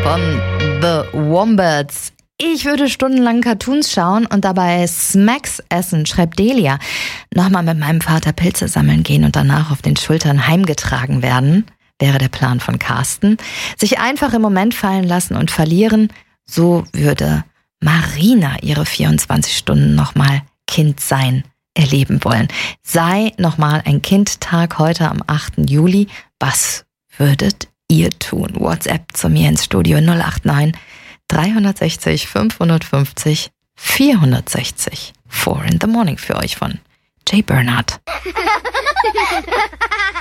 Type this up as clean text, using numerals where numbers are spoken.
von The Wombats. Ich würde stundenlang Cartoons schauen und dabei Smacks essen, schreibt Delia. Nochmal mit meinem Vater Pilze sammeln gehen und danach auf den Schultern heimgetragen werden, wäre der Plan von Carsten. Sich einfach im Moment fallen lassen und verlieren, so würde Marina ihre 24 Stunden nochmal Kind sein erleben wollen. Sei nochmal ein Kind-Tag heute am 8. Juli. Was würdet ihr tun? WhatsApp zu mir ins Studio 089 360 550 460. 4 in the Morning für euch von Jay Bernhardt.